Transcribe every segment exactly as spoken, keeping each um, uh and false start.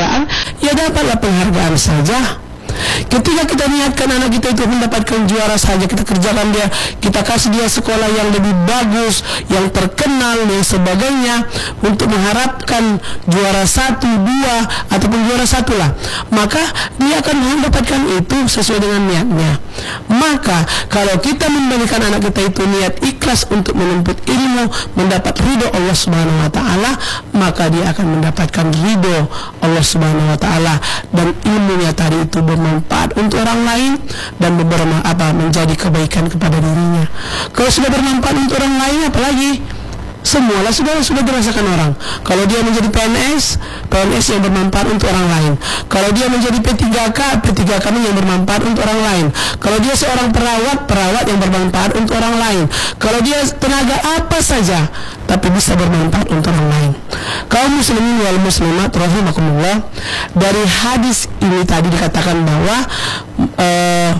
penghargaan, ya dapatlah penghargaan saja. Ketika kita niatkan anak kita itu mendapatkan juara saja, kita kerjakan dia, kita kasih dia sekolah yang lebih bagus, yang terkenal dan sebagainya, untuk mengharapkan juara satu, dua, ataupun juara satu lah, maka dia akan mendapatkan itu sesuai dengan niatnya. Maka kalau kita memberikan anak kita itu niat ikhlas untuk menuntut ilmu, mendapat ridho Allah Subhanahu Wa Taala, maka dia akan mendapatkan ridho Allah Subhanahu Wa Taala, dan ilmunya tadi itu bermanfaat untuk orang lain dan beberapa apa menjadi kebaikan kepada dirinya. Kalau sudah bermanfaat untuk orang lain, apalagi semualah sudah sudah dirasakan orang. Kalau dia menjadi P N S, P N S yang bermanfaat untuk orang lain. Kalau dia menjadi P tiga K, P tiga K yang bermanfaat untuk orang lain. Kalau dia seorang perawat, perawat yang bermanfaat untuk orang lain. Kalau dia tenaga apa saja, tapi bisa bermanfaat untuk orang lain. Kaum muslimin wal muslimat rahimakumullah, dari hadis ini tadi dikatakan bahwa uh,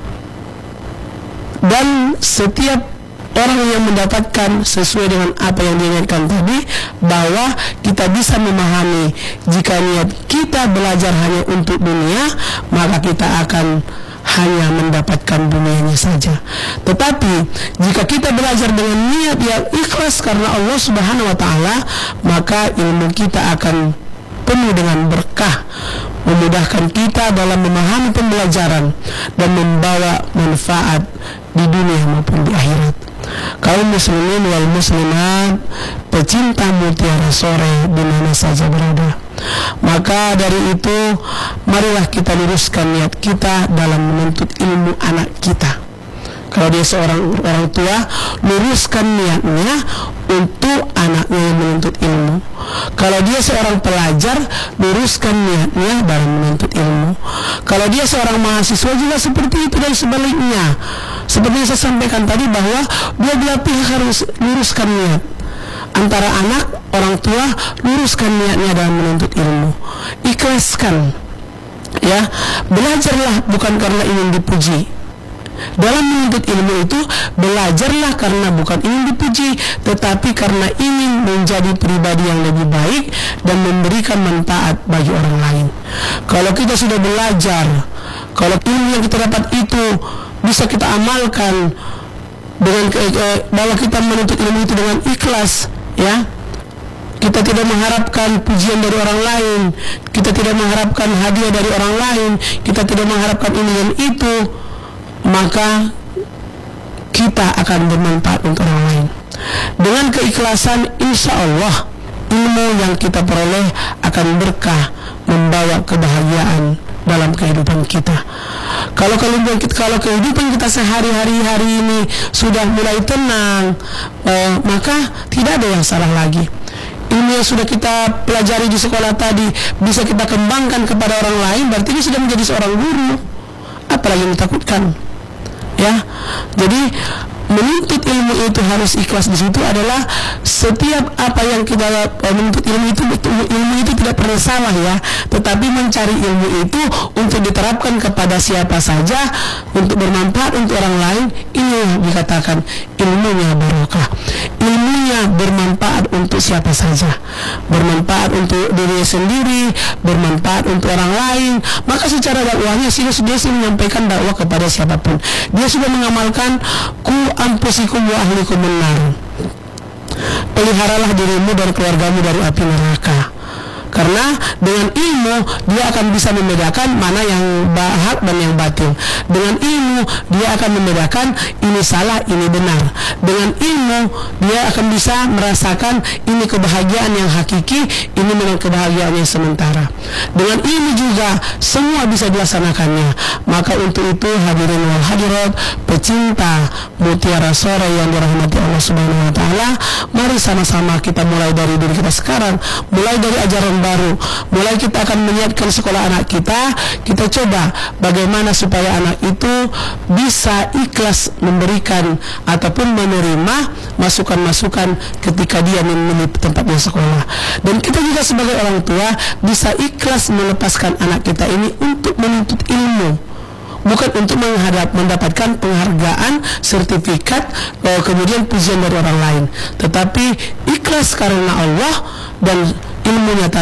dan setiap orang yang mendapatkan sesuai dengan apa yang diinginkan tadi, bahwa kita bisa memahami jika niat kita belajar hanya untuk dunia, maka kita akan hanya mendapatkan dunianya saja. Tetapi jika kita belajar dengan niat yang ikhlas karena Allah Subhanahu Wa Taala, maka ilmu kita akan penuh dengan berkah, memudahkan kita dalam memahami pembelajaran dan membawa manfaat di dunia maupun di akhirat. Kaum muslimin wal muslimat, pecinta mutiara sore di mana saja berada, maka dari itu marilah kita luruskan niat kita dalam menuntut ilmu anak kita. Kalau dia seorang orang tua, luruskan niatnya untuk anaknya yang menuntut ilmu. Kalau dia seorang pelajar, luruskan niatnya dalam menuntut ilmu. Kalau dia seorang mahasiswa juga seperti itu, dan sebaliknya. Seperti yang saya sampaikan tadi, bahwa dua belah pihak harus luruskan niat. Antara anak, orang tua, luruskan niatnya dalam menuntut ilmu. Ikhlaskan, ya, belajarlah bukan karena ingin dipuji. Dalam menuntut ilmu itu, belajarlah karena bukan ingin dipuji, tetapi karena ingin menjadi pribadi yang lebih baik dan memberikan manfaat bagi orang lain. Kalau kita sudah belajar, kalau ilmu yang kita dapat itu bisa kita amalkan dengan eh, bahwa kita menuntut ilmu itu dengan ikhlas, ya, kita tidak mengharapkan pujian dari orang lain, kita tidak mengharapkan hadiah dari orang lain, kita tidak mengharapkan ini dan itu, maka kita akan bermanfaat untuk orang lain. Dengan keikhlasan, insya Allah ilmu yang kita peroleh akan berkah, membawa kebahagiaan dalam kehidupan kita. Kalau kehidupan kita, kalau kehidupan kita sehari-hari hari ini sudah mulai tenang, eh, maka tidak ada yang salah lagi. Ilmu yang sudah kita pelajari di sekolah tadi bisa kita kembangkan kepada orang lain, berarti dia sudah menjadi seorang guru. Apalagi yang ditakutkan, ya. Jadi menuntut ilmu itu harus ikhlas. Di situ adalah setiap apa yang kita menuntut ilmu itu, ilmu itu tidak pernah salah, ya. Tetapi mencari ilmu itu untuk diterapkan kepada siapa saja, untuk bermanfaat untuk orang lain, ini yang dikatakan ilmunya barokah. Ilmunya bermanfaat untuk siapa saja, bermanfaat untuk dirinya sendiri, bermanfaat untuk orang lain. Maka secara dakwahnya dia sudah menyampaikan dakwah kepada siapapun. Dia sudah mengamalkan ku ampusikum wa ahlikum benar, peliharalah dirimu dan keluargamu dari api neraka. Karena dengan ilmu dia akan bisa membedakan mana yang hak dan yang batil. Dengan ilmu dia akan membedakan ini salah, ini benar. Dengan ilmu dia akan bisa merasakan ini kebahagiaan yang hakiki, ini memang kebahagiaan yang sementara. Dengan ilmu juga semua bisa dilaksanakannya. Maka untuk itu hadirin wal hadirat, pecinta mutiara sore yang dirahmati Allah Subhanahu Wa Taala, mari sama-sama kita mulai dari diri kita sekarang, mulai dari ajaran baru, mulai kita akan menyiapkan sekolah anak kita. Kita coba bagaimana supaya anak itu bisa ikhlas memberikan ataupun menerima masukan-masukan ketika dia memilih tempatnya sekolah. Dan kita juga sebagai orang tua bisa ikhlas melepaskan anak kita ini untuk menuntut ilmu, bukan untuk menghadap, mendapatkan penghargaan, sertifikat, kemudian pujian dari orang lain, tetapi ikhlas karena Allah dan ilmunya tadi